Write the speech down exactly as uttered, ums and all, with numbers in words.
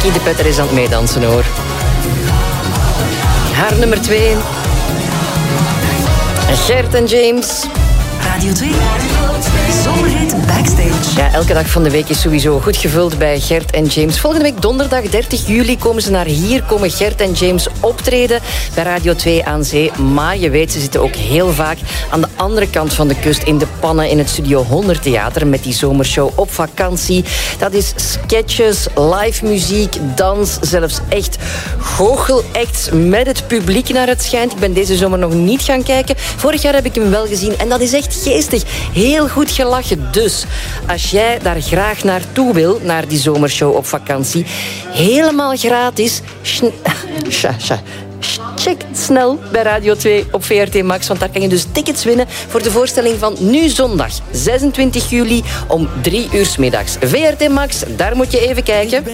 Guy de Petter is aan het meedansen, hoor. Haar nummer twee. Gert en James. Radio twee. Zomerhit Backstage. Ja, elke dag van de week is sowieso goed gevuld bij Gert en James. Volgende week donderdag dertig juli komen ze naar hier. Komen Gert en James optreden bij Radio twee aan Zee. Maar je weet, ze zitten ook heel vaak aan de andere kant van de kust in de pannen in het Studio honderd Theater met die zomershow Op Vakantie. Dat is sketches, live muziek, dans, zelfs echt goochelacts met het publiek naar het schijnt. Ik ben deze zomer nog niet gaan kijken. Vorig jaar heb ik hem wel gezien en dat is echt geestig. Heel goed gelachen. Dus als jij daar graag naartoe wil, naar die zomershow Op Vakantie, helemaal gratis, check snel bij Radio twee op V R T Max, want daar kan je dus tickets winnen voor de voorstelling van nu zondag, zesentwintig juli om drie uur 's middags. V R T Max, daar moet je even kijken.